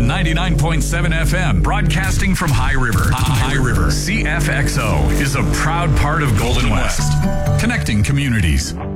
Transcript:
99.7 FM, broadcasting from High River. High River. CFXO is a proud part of Golden West, connecting communities.